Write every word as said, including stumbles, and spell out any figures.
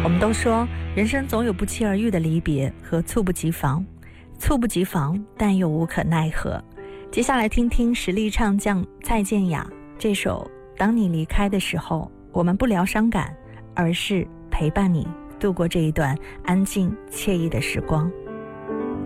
我们都说人生总有不期而遇的离别和猝不及防，猝不及防但又无可奈何。接下来听听实力唱将蔡健雅这首《当你离开的时候》，我们不聊伤感，而是陪伴你度过这一段安静惬意的时光。